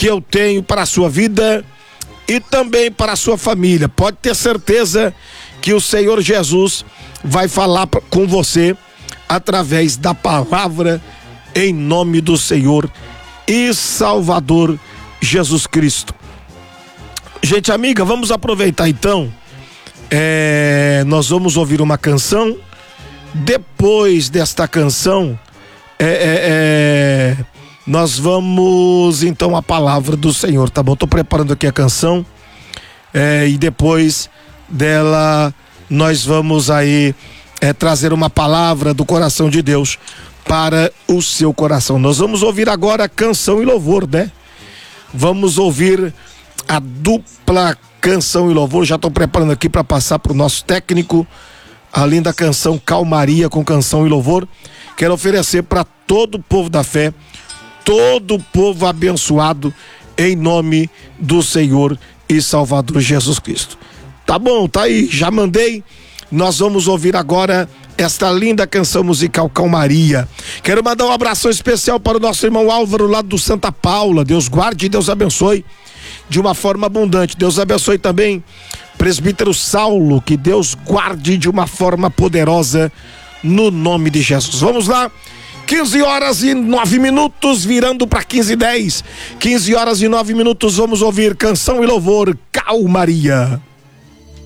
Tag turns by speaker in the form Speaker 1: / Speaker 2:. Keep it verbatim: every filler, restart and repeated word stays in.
Speaker 1: que eu tenho para a sua vida e também para a sua família. Pode ter certeza que o Senhor Jesus vai falar com você através da palavra, em nome do Senhor e Salvador Jesus Cristo. Gente amiga, vamos aproveitar então, é, nós vamos ouvir uma canção. Depois desta canção, é, é, é, nós vamos então a palavra do Senhor, tá bom? Tô preparando aqui a canção, é, e depois dela nós vamos aí é, trazer uma palavra do coração de Deus para o seu coração. Nós vamos ouvir agora canção e louvor, né? Vamos ouvir a dupla canção e louvor. Já estou preparando aqui para passar para o nosso técnico a linda canção Calmaria com canção e louvor. Quero oferecer para todo o povo da fé, todo o povo abençoado, em nome do Senhor e Salvador Jesus Cristo. Tá bom, tá aí, já mandei. Nós vamos ouvir agora esta linda canção musical Calmaria. Quero mandar um abraço especial para o nosso irmão Álvaro, lá do Santa Paula. Deus guarde e Deus abençoe de uma forma abundante. Deus abençoe também presbítero Saulo, que Deus guarde de uma forma poderosa, no nome de Jesus. Vamos lá, quinze horas e nove minutos, virando para quinze e dez. quinze horas e nove minutos, vamos ouvir canção e louvor Calmaria.